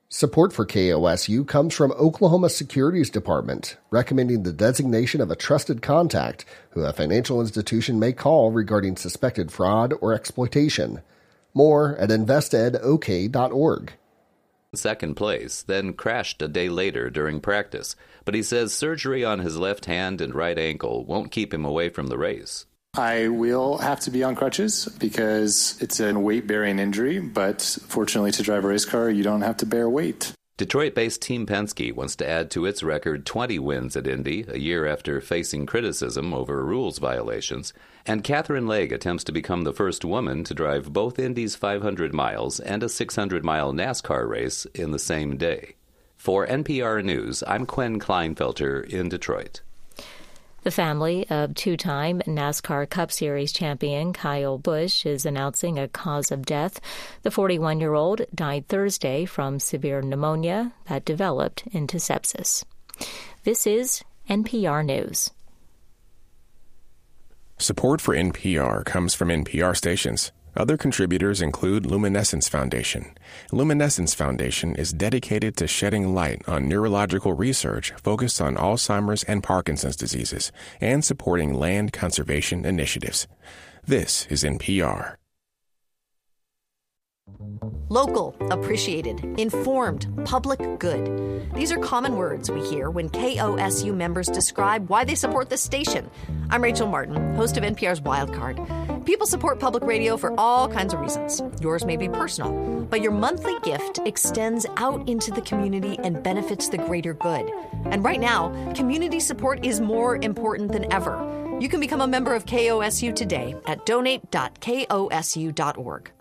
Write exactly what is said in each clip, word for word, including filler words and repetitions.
Support for K O S U comes from Oklahoma Securities Department, recommending the designation of a trusted contact who a financial institution may call regarding suspected fraud or exploitation. More at invest ed o k dot org. Second place, then crashed a day later during practice, but he says surgery on his left hand and right ankle won't keep him away from the race. I will have to be on crutches because it's a weight-bearing injury, but fortunately to drive a race car, you don't have to bear weight. Detroit-based Team Penske wants to add to its record twenty wins at Indy, a year after facing criticism over rules violations. And Catherine Legge attempts to become the first woman to drive both Indy's five hundred miles and a six hundred mile NASCAR race in the same day. For N P R News, I'm Quinn Kleinfelter in Detroit. The family of two-time NASCAR Cup Series champion Kyle Busch is announcing a cause of death. The forty-one-year-old died Thursday from severe pneumonia that developed into sepsis. This is N P R News. Support for N P R comes from N P R stations. Other contributors include Luminescence Foundation. Luminescence Foundation is dedicated to shedding light on neurological research focused on Alzheimer's and Parkinson's diseases and supporting land conservation initiatives. This is N P R. Local, appreciated, informed, public good. These are common words we hear when K O S U members describe why they support this station. I'm Rachel Martin, host of N P R's Wildcard. People support public radio for all kinds of reasons. Yours may be personal, but your monthly gift extends out into the community and benefits the greater good. And right now, community support is more important than ever. You can become a member of K O S U today at donate dot k o s u dot org.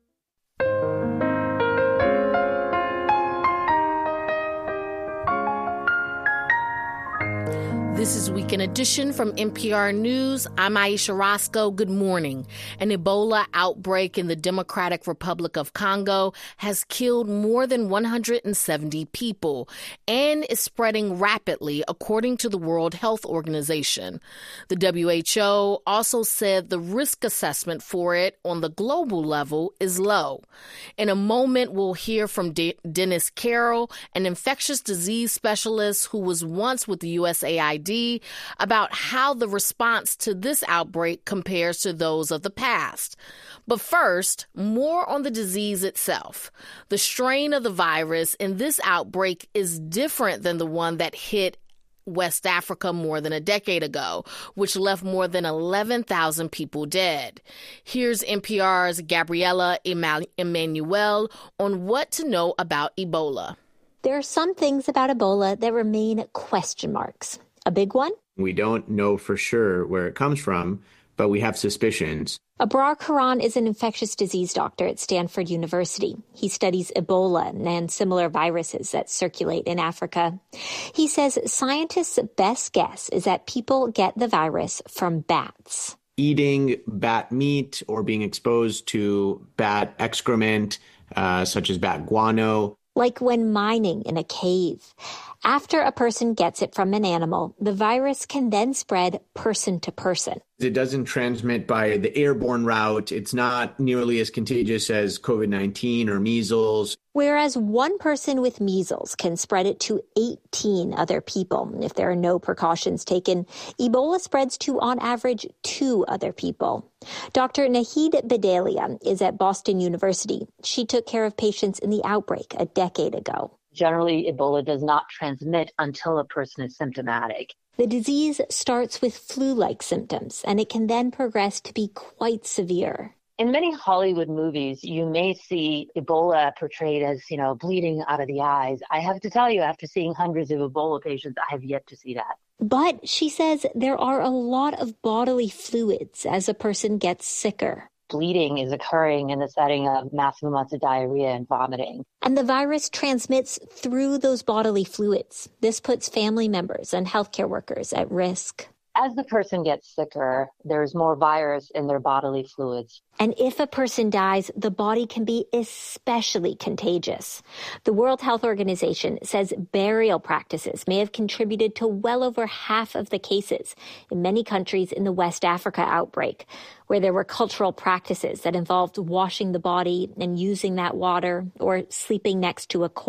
This is Weekend Edition from N P R News. I'm Aisha Roscoe. Good morning. An Ebola outbreak in the Democratic Republic of Congo has killed more than one hundred seventy people and is spreading rapidly, according to the World Health Organization. The W H O also said the risk assessment for it on the global level is low. In a moment, we'll hear from De- Dennis Carroll, an infectious disease specialist who was once with the U S A I D, about how the response to this outbreak compares to those of the past. But first, more on the disease itself. The strain of the virus in this outbreak is different than the one that hit West Africa more than a decade ago, which left more than eleven thousand people dead. Here's N P R's Gabriela Emmanuel on what to know about Ebola. There are some things about Ebola that remain question marks. A big one? We don't know for sure where it comes from, but we have suspicions. Abrar Karan is an infectious disease doctor at Stanford University. He studies Ebola and similar viruses that circulate in Africa. He says scientists' best guess is that people get the virus from bats. Eating bat meat or being exposed to bat excrement, uh, such as bat guano. Like when mining in a cave. After a person gets it from an animal, the virus can then spread person to person. It doesn't transmit by the airborne route. It's not nearly as contagious as covid nineteen or measles. Whereas one person with measles can spread it to eighteen other people if there are no precautions taken, Ebola spreads to, on average, two other people. Doctor Nahid Bedelia is at Boston University. She took care of patients in the outbreak a decade ago. Generally, Ebola does not transmit until a person is symptomatic. The disease starts with flu-like symptoms, and it can then progress to be quite severe. In many Hollywood movies, you may see Ebola portrayed as, you know, bleeding out of the eyes. I have to tell you, after seeing hundreds of Ebola patients, I have yet to see that. But she says there are a lot of bodily fluids as a person gets sicker. Bleeding is occurring in the setting of massive amounts of diarrhea and vomiting. And the virus transmits through those bodily fluids. This puts family members and healthcare workers at risk. As the person gets sicker, there's more virus in their bodily fluids. And if a person dies, the body can be especially contagious. The World Health Organization says burial practices may have contributed to well over half of the cases in many countries in the West Africa outbreak, where there were cultural practices that involved washing the body and using that water or sleeping next to a corpse.